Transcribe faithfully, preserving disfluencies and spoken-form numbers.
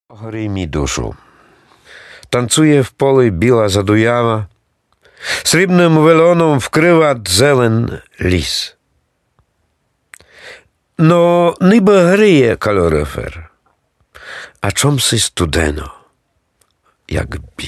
Грій мій душу. Танцює в полі біла задуява, срібним велоном вкрива зелен ліс. Но ніби гріє калорифер, а чомси студено, як біль.